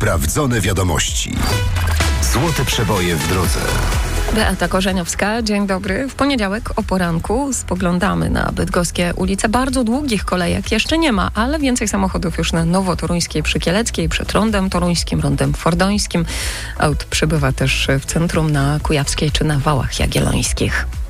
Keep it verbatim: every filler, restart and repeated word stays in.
Sprawdzone wiadomości. Złote przeboje w drodze. Beata Korzeniowska, dzień dobry. W poniedziałek o poranku spoglądamy na bydgoskie ulice. Bardzo długich kolejek jeszcze nie ma, ale więcej samochodów już na Nowotoruńskiej przy Kieleckiej, przed Rondem Toruńskim, Rondem Fordońskim. Aut przybywa też w centrum na Kujawskiej czy na Wałach Jagiellońskich.